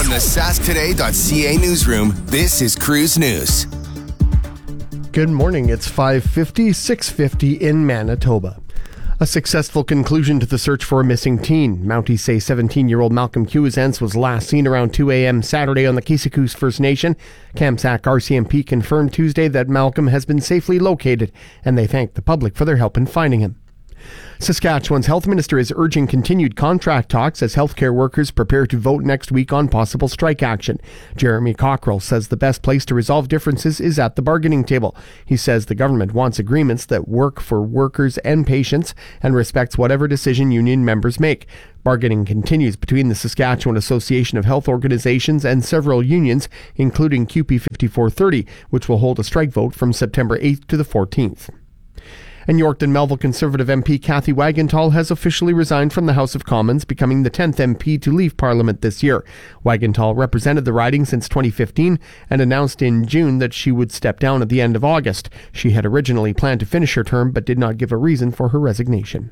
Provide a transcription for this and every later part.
From the sasktoday.ca newsroom, this is Cruise News. Good morning. It's 5:50, 6:50 in Manitoba. A successful conclusion to the search for a missing teen. Mounties say 17-year-old Malcolm Cuisance was last seen around 2 a.m. Saturday on the Kisikous First Nation. Kamsack RCMP confirmed Tuesday that Malcolm has been safely located, and they thanked the public for their help in finding him. Saskatchewan's health minister is urging continued contract talks as healthcare workers prepare to vote next week on possible strike action. Jeremy Cockrell says the best place to resolve differences is at the bargaining table. He says the government wants agreements that work for workers and patients and respects whatever decision union members make. Bargaining continues between the Saskatchewan Association of Health Organizations and several unions, including CUPE 5430, which will hold a strike vote from September 8th to the 14th. And Yorkton Melville Conservative MP Kathy Wagenthal has officially resigned from the House of Commons, becoming the 10th MP to leave Parliament this year. Wagenthal represented the riding since 2015 and announced in June that she would step down at the end of August. She had originally planned to finish her term but did not give a reason for her resignation.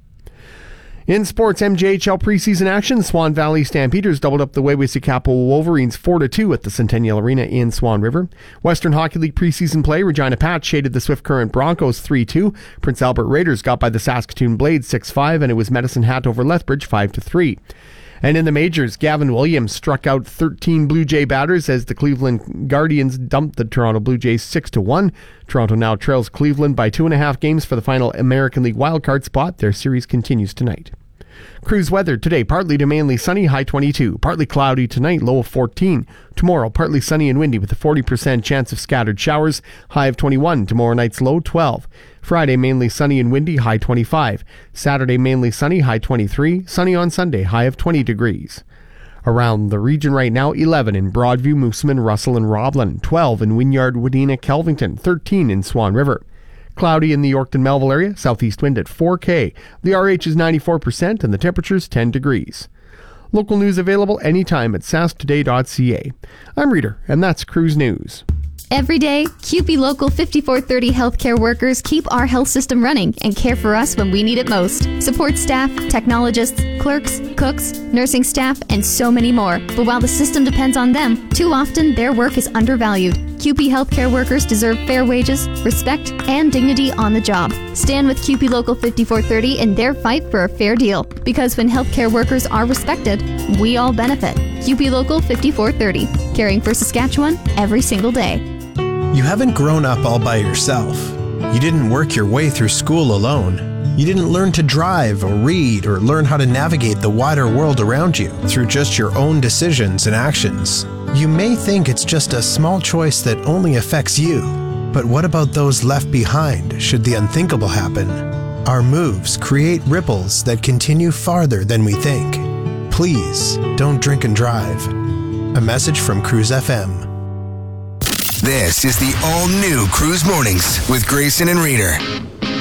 In sports, MJHL preseason action, Swan Valley Stampeders doubled up the Wewissy-Capel Wolverines 4-2 at the Centennial Arena in Swan River. Western Hockey League preseason play, Regina Pat shaded the Swift Current Broncos 3-2. Prince Albert Raiders got by the Saskatoon Blades 6-5, and it was Medicine Hat over Lethbridge 5-3. And in the majors, Gavin Williams struck out 13 Blue Jay batters as the Cleveland Guardians dumped the Toronto Blue Jays 6-1. Toronto now trails Cleveland by 2.5 games for the final American League wildcard spot. Their series continues tonight. Cruise weather today, partly to mainly sunny, high 22. Partly cloudy tonight, low of 14. Tomorrow, partly sunny and windy with a 40% chance of scattered showers, high of 21. Tomorrow night's low, 12. Friday, mainly sunny and windy, high 25. Saturday, mainly sunny, high 23. Sunny on Sunday, high of 20 degrees. Around the region right now, 11 in Broadview, Moosomin, Russell, and Roblin. 12 in Wynyard, Wadena, Kelvington. 13 in Swan River. Cloudy in the Yorkton Melville area, southeast wind at 4K. The RH is 94% and the temperature's 10 degrees. Local news available anytime at sasktoday.ca. I'm Reader, and that's Cruise News. Every day, CUPE Local 5430 healthcare workers keep our health system running and care for us when we need it most. Support staff, technologists, clerks, cooks, nursing staff, and so many more. But while the system depends on them, too often their work is undervalued. CUPE healthcare workers deserve fair wages, respect, and dignity on the job. Stand with CUPE Local 5430 in their fight for a fair deal. Because when healthcare workers are respected, we all benefit. CUPE Local 5430, caring for Saskatchewan every single day. You haven't grown up all by yourself. You didn't work your way through school alone. You didn't learn to drive or read or learn how to navigate the wider world around you through just your own decisions and actions. You may think it's just a small choice that only affects you. But what about those left behind should the unthinkable happen? Our moves create ripples that continue farther than we think. Please don't drink and drive. A message from Cruise FM. This is the all-new Cruise Mornings with Grayson and Reader.